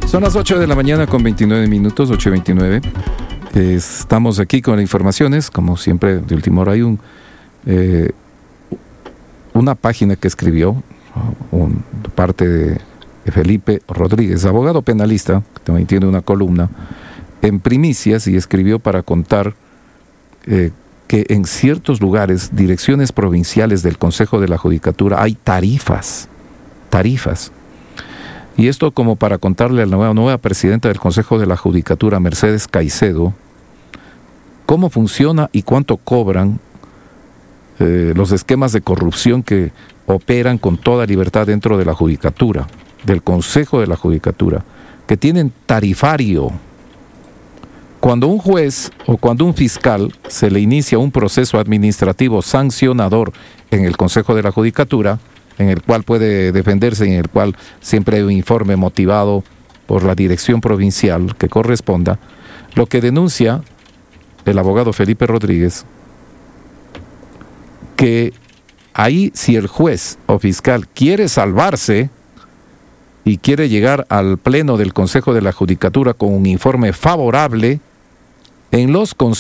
Son las 8 de la mañana con 29 minutos, 8:29. Estamos aquí con informaciones, como siempre, de última hora. Hay una página que escribió parte de Felipe Rodríguez, abogado penalista, que también tiene una columna en Primicias, y escribió para contar que en ciertos lugares, direcciones provinciales del Consejo de la Judicatura, hay tarifas. Y esto como para contarle a la nueva presidenta del Consejo de la Judicatura, Mercedes Caicedo, cómo funciona y cuánto cobran los esquemas de corrupción que operan con toda libertad dentro de la Judicatura, del Consejo de la Judicatura, que tienen tarifario. Cuando un juez o cuando un fiscal se le inicia un proceso administrativo sancionador en el Consejo de la Judicatura, en el cual puede defenderse y en el cual siempre hay un informe motivado por la dirección provincial que corresponda, lo que denuncia el abogado Felipe Rodríguez, que ahí si el juez o fiscal quiere salvarse y quiere llegar al pleno del Consejo de la Judicatura con un informe favorable, en los consejos